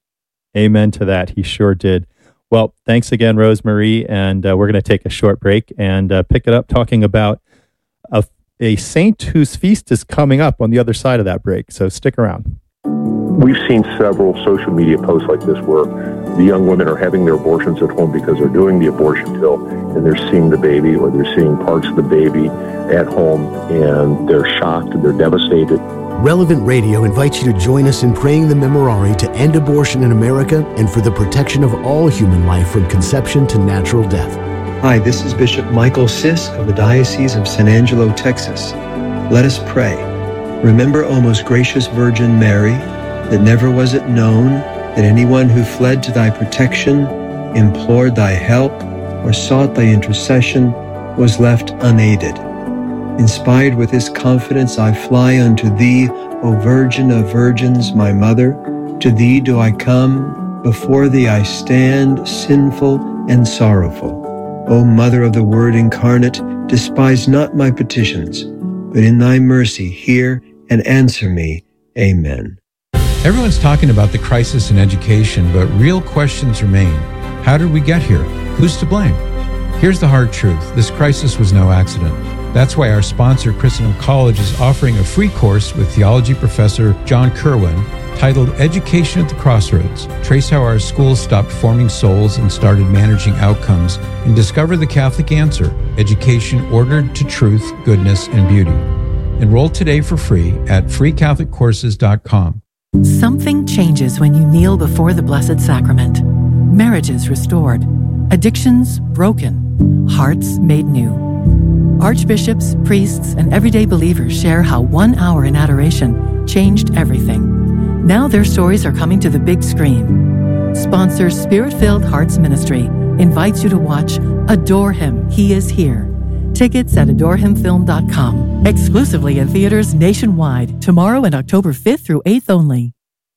Amen to that. He sure did. Well, thanks again, Rosemarie, and uh, we're going to take a short break and uh, pick it up talking about a, a saint whose feast is coming up on the other side of that break, so stick around. We've seen several social media posts like this where the young women are having their abortions at home because they're doing the abortion pill and they're seeing the baby or they're seeing parts of the baby at home and they're shocked and they're devastated. Relevant Radio invites you to join us in praying the Memorare to end abortion in America and for the protection of all human life from conception to natural death. Hi, this is Bishop Michael Sisk of the Diocese of San Angelo, Texas. Let us pray. Remember, O most gracious Virgin Mary, that never was it known that anyone who fled to thy protection, implored thy help, or sought thy intercession was left unaided. Inspired with this confidence, I fly unto thee, O Virgin of Virgins, my Mother. To thee do I come, before thee I stand, sinful and sorrowful. O Mother of the Word incarnate, despise not my petitions, but in thy mercy hear and answer me. Amen. Everyone's talking about the crisis in education, but real questions remain. How did we get here? Who's to blame? Here's the hard truth. This crisis was no accident. That's why our sponsor, Christendom College, is offering a free course with theology professor John Kerwin titled Education at the Crossroads. Trace how our schools stopped forming souls and started managing outcomes, and discover the Catholic answer, education ordered to truth, goodness, and beauty. Enroll today for free at free catholic courses dot com. Something changes when you kneel before the Blessed Sacrament. Marriages restored, addictions broken, hearts made new. Archbishops, priests, and everyday believers share how one hour in adoration changed everything. Now their stories are coming to the big screen. Sponsor Spirit-Filled Hearts Ministry invites you to watch Adore Him, He is Here. Tickets at adore him film dot com. Exclusively in theaters nationwide, tomorrow and October fifth through eighth only.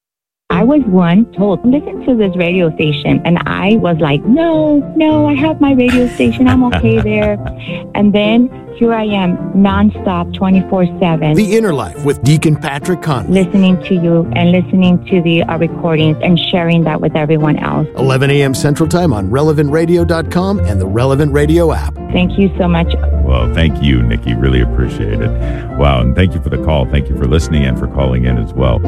I was once told, listen to this radio station. And I was like, no, no, I have my radio station. I'm okay there. And then here I am, nonstop, twenty-four seven. The Inner Life with Deacon Patrick Conley. Listening to you and listening to the uh, recordings and sharing that with everyone else. eleven a.m. Central Time on relevant radio dot com and the Relevant Radio app. Thank you so much. Well, thank you, Nikki. Really appreciate it. Wow, and thank you for the call. Thank you for listening and for calling in as well.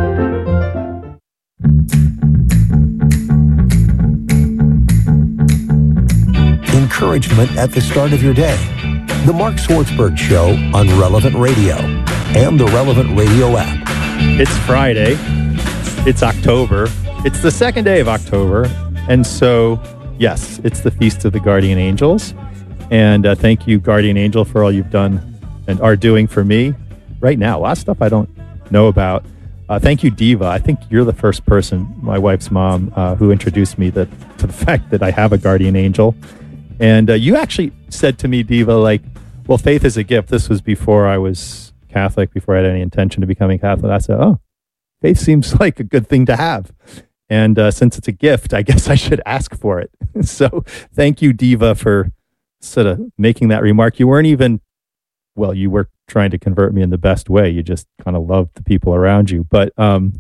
Encouragement at the start of your day. The Mark Swartzberg Show on Relevant Radio and the Relevant Radio app. It's Friday. It's October. It's the second day of October. And so, yes, it's the Feast of the Guardian Angels. And uh, thank you, Guardian Angel, for all you've done and are doing for me right now. A lot of stuff I don't know about. Uh, thank you, Diva. I think you're the first person, my wife's mom, uh, who introduced me that, to the fact that I have a guardian angel. And uh, you actually said to me, Diva, like, well, faith is a gift. This was before I was Catholic, before I had any intention of becoming Catholic. I said, oh, faith seems like a good thing to have. And uh, since it's a gift, I guess I should ask for it. So thank you, Diva, for sort of making that remark. You weren't even, well, you were trying to convert me in the best way. You just kind of loved the people around you. But um,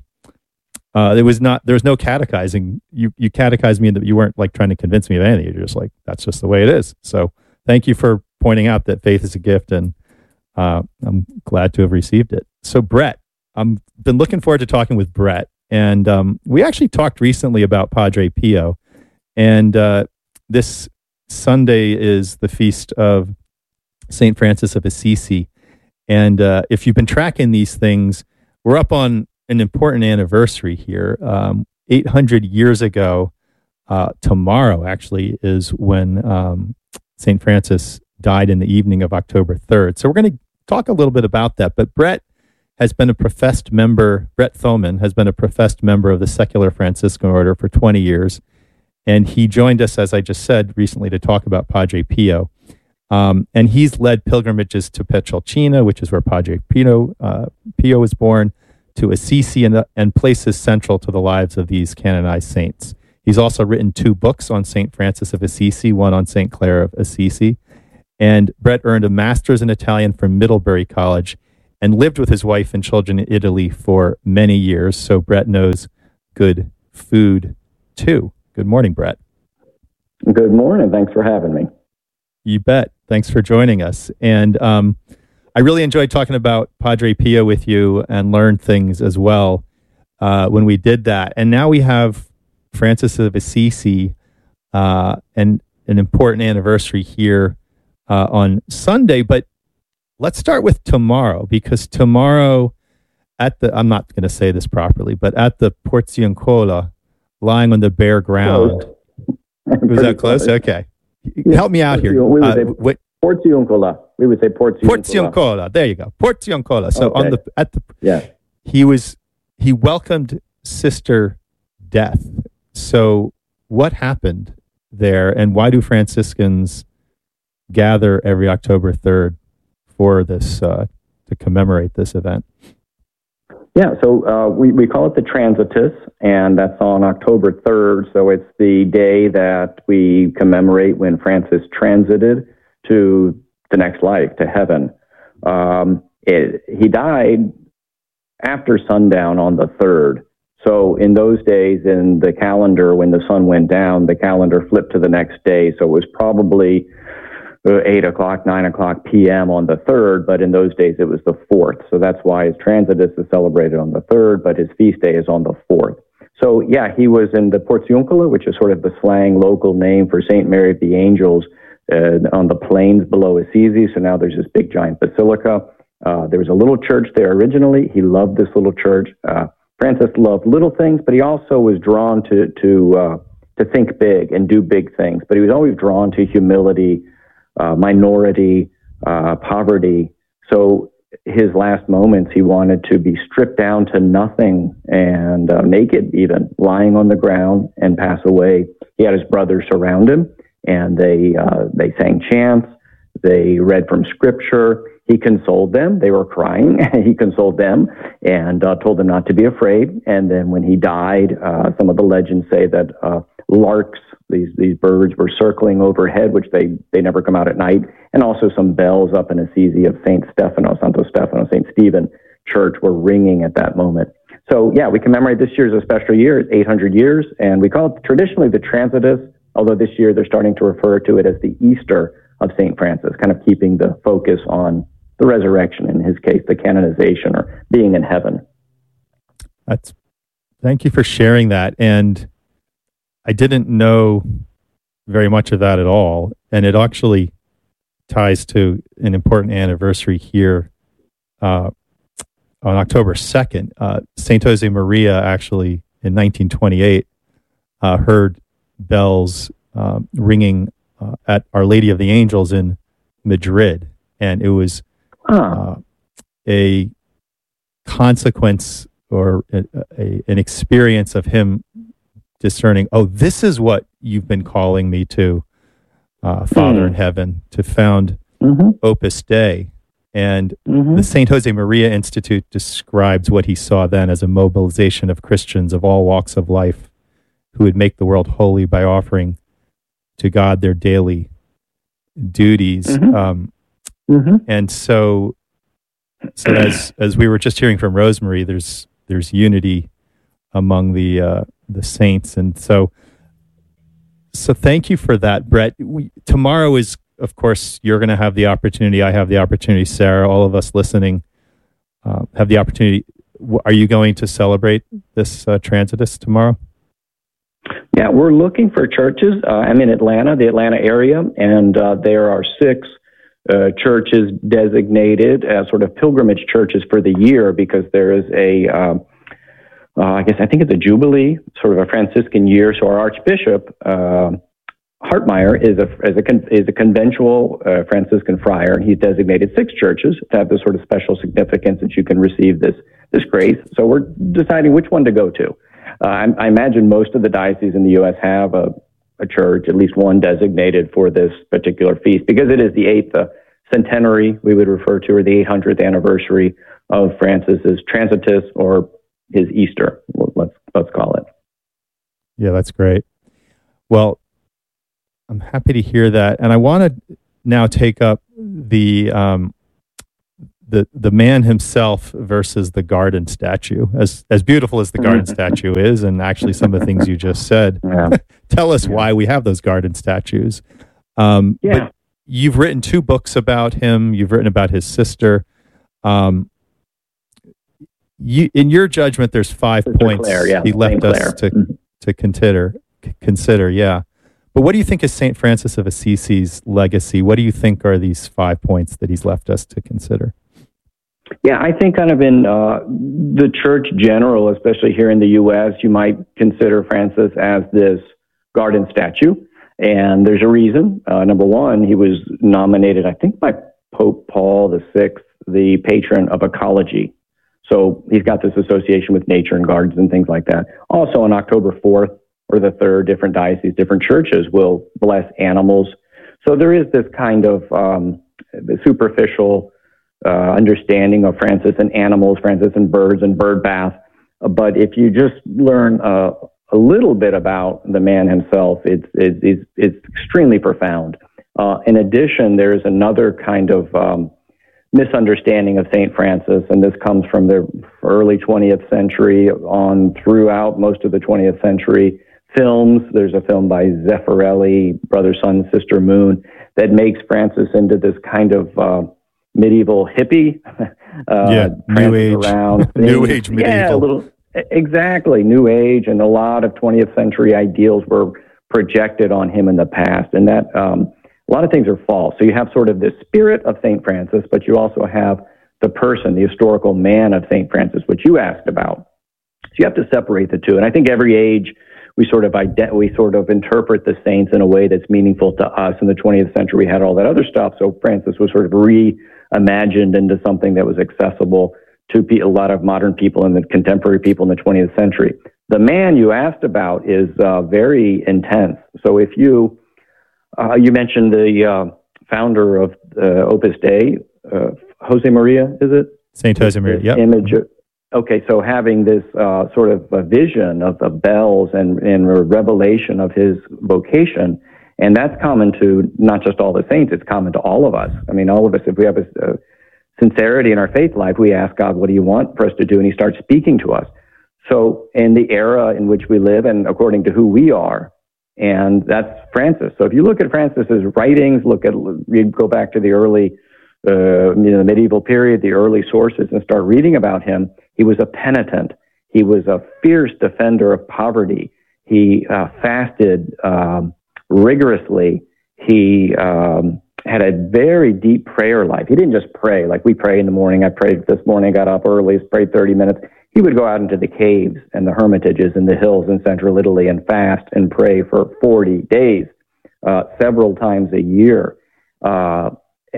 uh, there was not, there was no catechizing. You you catechized me in that you weren't like trying to convince me of anything. You're just like, that's just the way it is. So thank you for pointing out that faith is a gift, and uh, I'm glad to have received it. So Brett, I've been looking forward to talking with Brett. And um, we actually talked recently about Padre Pio. And uh, this Sunday is the feast of Saint Francis of Assisi. And uh, if you've been tracking these things, we're up on an important anniversary here. Um, eight hundred years ago, uh, tomorrow actually, is when um, Saint Francis died in the evening of October third. So we're going to talk a little bit about that. But Brett has been a professed member, Brett Thoman has been a professed member of the Secular Franciscan Order for twenty years. And he joined us, as I just said, recently to talk about Padre Pio. Um, and he's led pilgrimages to Pietrelcina, which is where Padre Pio, uh, Pio was born, to Assisi, and, uh, and places central to the lives of these canonized saints. He's also written two books on Saint Francis of Assisi, one on Saint Clare of Assisi. And Brett earned a master's in Italian from Middlebury College and lived with his wife and children in Italy for many years. So Brett knows good food too. Good morning, Brett. Good morning. Thanks for having me. You bet. Thanks for joining us. And um, I really enjoyed talking about Padre Pio with you and learned things as well uh, when we did that. And now we have Francis of Assisi uh, and an important anniversary here uh, on Sunday. But let's start with tomorrow, because tomorrow at the, I'm not going to say this properly, but at the Porziuncola, lying on the bare ground. Close. Was that close? close? Okay. Yeah. Help me out here. We would Uh, say what, Porziuncola. We would say Porziuncola. Porziuncola. There you go. Porziuncola. So Okay. on the at the Yeah. he was he welcomed Sister Death. So what happened there, and why do Franciscans gather every October third for this uh, to commemorate this event? Yeah, so uh, we, we call it the Transitus, and that's on October third. So it's the day that we commemorate when Francis transited to the next life, to heaven. Um, it, he died after sundown on the third. So in those days in the calendar, when the sun went down, the calendar flipped to the next day. So it was probably uh, eight o'clock, nine o'clock p m on the third, but in those days it was the fourth. So that's why his Transitus is celebrated on the third, but his feast day is on the fourth. So yeah, he was in the Porziuncola, which is sort of the slang local name for Saint Mary of the Angels, uh, on the plains below Assisi. So now there's this big giant basilica. Uh, there was a little church there originally. He loved this little church. Uh, Francis loved little things, but he also was drawn to to uh, to think big and do big things. But he was always drawn to humility, uh, minority, uh, poverty. So his last moments, he wanted to be stripped down to nothing and uh, naked, even lying on the ground and pass away. He had his brothers surround him, and they uh, they sang chants. They read from Scripture. He consoled them. They were crying. He consoled them and uh, told them not to be afraid. And then when he died, uh, some of the legends say that uh, larks, these these birds, were circling overhead, which they, they never come out at night. And also some bells up in Assisi of Saint Stefano, Santo Stefano, Saint Stephen Church were ringing at that moment. So yeah, we commemorate this year as a special year. It's eight hundred years. And we call it traditionally the Transitus, although this year they're starting to refer to it as the Easter of Saint Francis, kind of keeping the focus on the resurrection, in his case, the canonization or being in heaven. That's, thank you for sharing that. And I didn't know very much of that at all. And it actually ties to an important anniversary here uh, on October second. Uh, Saint Jose Maria actually in nineteen twenty-eight uh, heard bells uh, ringing uh, at Our Lady of the Angels in Madrid. And it was Uh, a consequence or a, a, an experience of him discerning, oh, this is what you've been calling me to, uh, Father mm. in heaven, to found mm-hmm. Opus Dei. And mm-hmm. the Saint Jose Maria Institute describes what he saw then as a mobilization of Christians of all walks of life who would make the world holy by offering to God their daily duties. Mm-hmm. Um, Mm-hmm. And so, so as as we were just hearing from Rosemary, there's there's unity among the uh, the saints, and so so thank you for that, Brett. We, tomorrow is, of course, you're going to have the opportunity. I have the opportunity. Sarah, all of us listening uh, have the opportunity. Are you going to celebrate this uh, Transitus tomorrow? Yeah, we're looking for churches. Uh, I'm in Atlanta, the Atlanta area, and uh, there are six Uh, churches designated as sort of pilgrimage churches for the year, because there is a, uh, uh, I guess I think it's a jubilee, sort of a Franciscan year. So our Archbishop uh, Hartmeyer is a is a con- is a conventual uh, Franciscan friar, and he's designated six churches to have this sort of special significance that you can receive this this grace. So we're deciding which one to go to. Uh, I, I imagine most of the dioceses in the U S have a a church, at least one designated for this particular feast, because it is the eighth uh, centenary, we would refer to, or the eight hundredth anniversary of Francis's Transitus, or his Easter, let's let's call it. Yeah, that's great. Well, I'm happy to hear that. And I want to now take up the um, the the man himself versus the garden statue. As as beautiful as the garden statue is, and actually some of the things you just said, yeah. tell us why we have those garden statues. Um, yeah. But you've written two books about him. You've written about his sister. Um, you, in your judgment, there's five Sister points Claire, yeah, he left Saint us Claire. to Mm-hmm. to consider. Consider, yeah. But what do you think is Saint Francis of Assisi's legacy? What do you think are these five points that he's left us to consider? Yeah, I think kind of in uh, the church general, especially here in the U S, you might consider Francis as this garden statue. And there's a reason. Uh, number one, he was nominated, I think, by Pope Paul the Sixth, the patron of ecology. So he's got this association with nature and gardens and things like that. Also on October fourth or the third, different dioceses, different churches will bless animals. So there is this kind of um, superficial uh, understanding of Francis and animals, Francis and birds and bird bath. Uh, but if you just learn uh, a little bit about the man himself, it's, it's, it's, it's extremely profound. Uh, in addition, there's another kind of um, misunderstanding of Saint Francis, and this comes from the early twentieth century on throughout most of the twentieth century. Films, there's a film by Zeffirelli, Brother, Sun, Sister, Moon, that makes Francis into this kind of uh, medieval hippie. uh, yeah, New Age. Around New Age medieval. Yeah, a little, exactly, New Age, and a lot of twentieth century ideals were projected on him in the past, and that um, a lot of things are false. So you have sort of the spirit of Saint Francis, but you also have the person, the historical man of Saint Francis, which you asked about. So you have to separate the two. And I think every age we sort of ident- we sort of interpret the saints in a way that's meaningful to us. In the twentieth century, we had all that other stuff. So Francis was sort of reimagined into something that was accessible to pe- a lot of modern people and the contemporary people in the twentieth century. The man you asked about is uh, very intense. So if you Uh, you mentioned the uh, founder of uh, Opus Dei, uh, Jose Maria, is it? Saint Jose Maria, yep. Image. Of, okay, so having this uh, sort of a vision of the bells and, and a revelation of his vocation, and that's common to not just all the saints, it's common to all of us. I mean, all of us, if we have a, a sincerity in our faith life, we ask God, what do you want for us to do? And he starts speaking to us. So in the era in which we live and according to who we are, and that's Francis. So if you look at Francis's writings, look at, you go back to the early, uh, you know, the medieval period, the early sources, and start reading about him. He was a penitent. He was a fierce defender of poverty. He uh, fasted um, rigorously. He um, had a very deep prayer life. He didn't just pray like we pray in the morning. I prayed this morning, got up early, prayed thirty minutes. He would go out into the caves and the hermitages in the hills in central Italy and fast and pray for forty days, uh, several times a year. Uh,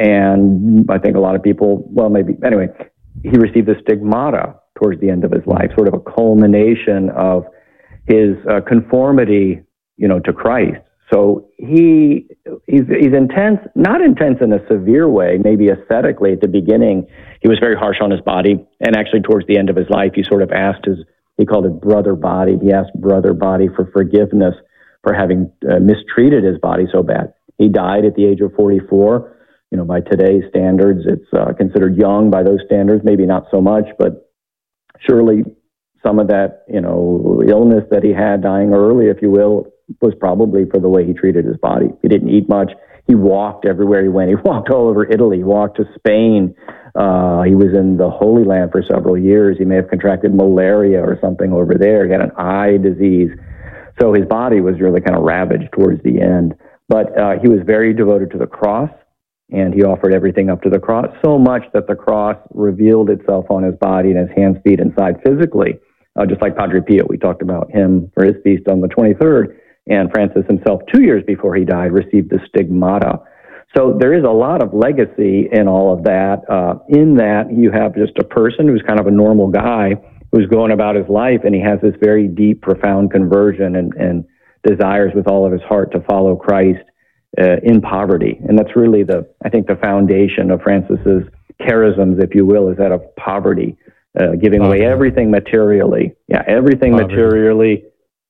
and I think a lot of people, well, maybe, anyway, he received the stigmata towards the end of his life, sort of a culmination of his uh, conformity, you know, to Christ. So he he's, he's intense, not intense in a severe way, maybe ascetically at the beginning. He was very harsh on his body. And actually towards the end of his life, he sort of asked his, he called it brother body. He asked brother body for forgiveness for having uh, mistreated his body so bad. He died at the age of forty-four. You know, by today's standards, it's uh, considered young by those standards, maybe not so much, but surely some of that, you know, illness that he had dying early, if you will, was probably for the way he treated his body. He didn't eat much. He walked everywhere he went. He walked all over Italy. He walked to Spain. Uh, he was in the Holy Land for several years. He may have contracted malaria or something over there. He had an eye disease. So his body was really kind of ravaged towards the end. But uh, he was very devoted to the cross, and he offered everything up to the cross, so much that the cross revealed itself on his body and his hands, feet, and side physically, uh, just like Padre Pio. We talked about him for his feast on the twenty-third. And Francis himself, two years before he died, received the stigmata. So there is a lot of legacy in all of that. Uh, in that, you have just a person who's kind of a normal guy who's going about his life, and he has this very deep, profound conversion and, and desires with all of his heart to follow Christ uh, in poverty. And that's really the, I think, the foundation of Francis's charisms, if you will, is that of poverty, uh, giving poverty. away everything materially. Yeah, everything poverty. materially.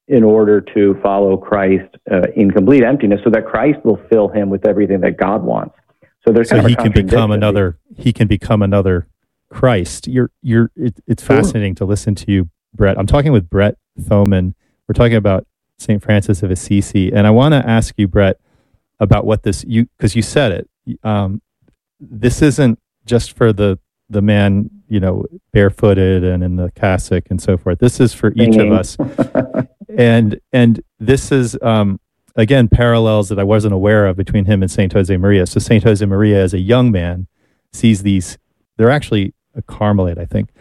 in order to follow Christ uh, in complete emptiness, so that Christ will fill him with everything that God wants. So there's so kind of he a can become contradiction. another. He can become another Christ. You're you're. It, it's Sure. fascinating to listen to you, Brett. I'm talking with Brett Thoman. We're talking about Saint Francis of Assisi, and I want to ask you, Brett, about what this you because you said it. Um, this isn't just for the the man, you know, barefooted and in the cassock and so forth. This is for each Singing. of us. and and this is um, again parallels that I wasn't aware of between him and Saint Jose Maria. So Saint Jose Maria, as a young man, sees these. They're actually a Carmelite, I think.